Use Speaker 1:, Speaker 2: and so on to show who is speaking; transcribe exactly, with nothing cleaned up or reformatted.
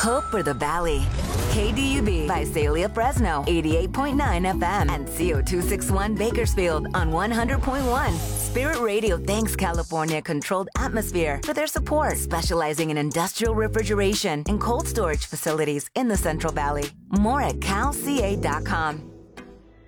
Speaker 1: Hope for the Valley. K D U B, Visalia, Fresno, eighty-eight point nine F M, and C O two sixty-one Bakersfield on one hundred point one. Spirit Radio thanks California Controlled Atmosphere for their support, specializing in industrial refrigeration and cold storage facilities in the Central Valley. More at cal c a dot com.